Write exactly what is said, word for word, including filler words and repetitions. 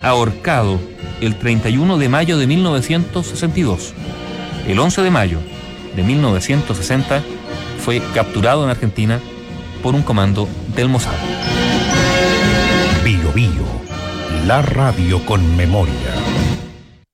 ahorcado el treinta y uno de mayo de mil novecientos sesenta y dos. El once de mayo de mil novecientos sesenta fue capturado en Argentina por un comando del Mossad. Bio Bio, la radio con memoria.